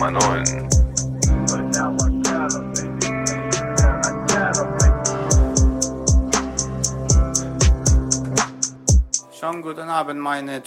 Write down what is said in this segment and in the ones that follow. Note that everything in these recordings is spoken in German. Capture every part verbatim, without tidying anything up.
Komma neun. Schönen guten Abend, meine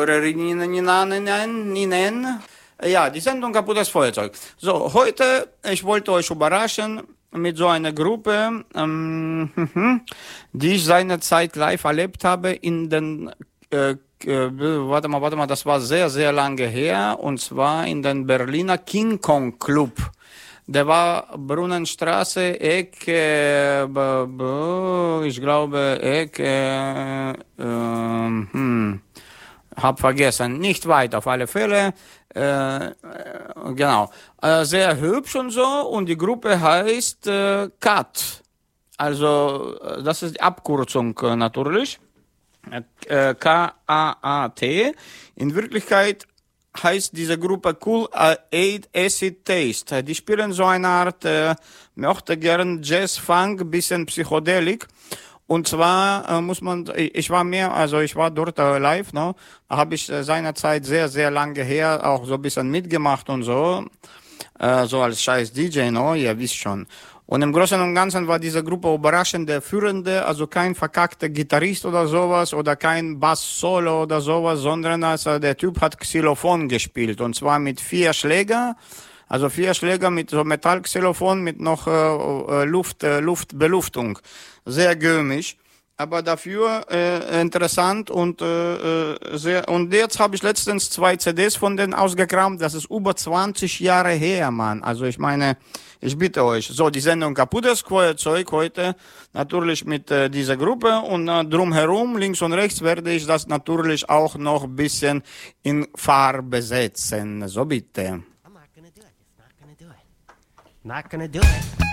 Zuhörerinnen. Ja, die Sendung Kaputtes Feuerzeug. So, heute, ich wollte euch überraschen mit so einer Gruppe, ähm, die ich seinerzeit live erlebt habe in den, äh, äh, warte mal, warte mal, das war sehr, sehr lange her, und zwar in den Berliner King Kong Club. Der war Brunnenstraße, Ecke, b- b- ich glaube, Ecke, äh, äh, hm, hab vergessen, nicht weit auf alle Fälle, äh, äh, genau, äh, sehr hübsch und so, und die Gruppe heißt äh, Kat, also äh, das ist die Abkürzung äh, natürlich, äh, K A A T, in Wirklichkeit heißt diese Gruppe Cool Aid Acid Taste. Die spielen so eine Art, äh, möchte gern Jazz, Funk, bisschen Psychedelik. Und zwar äh, muss man, ich war mehr, also ich war dort äh, live, ne, da habe ich äh, seinerzeit sehr, sehr lange her auch so ein bisschen mitgemacht und so, äh, so als scheiß D J, ne, ihr wisst schon. Und im Großen und Ganzen war diese Gruppe überraschend der Führende, also kein verkackter Gitarrist oder sowas oder kein Bass-Solo oder sowas, sondern also der Typ hat Xylophon gespielt, und zwar mit vier Schläger, also vier Schläger mit so Metallxylophon mit noch äh, Luft, äh, Luftbeluftung, sehr gömisch, aber dafür äh, interessant und äh, sehr. Und jetzt habe ich letztens zwei C Ds von denen ausgekramt. Das ist über zwanzig Jahre her, Mann. Also ich meine, ich bitte euch. So, die Sendung Kaputtes Feuerzeug heute natürlich mit äh, dieser Gruppe, und äh, drumherum, links und rechts, werde ich das natürlich auch noch ein bisschen in Farbe setzen. So bitte. I'm not gonna do it. It's not gonna do it. Not gonna do it.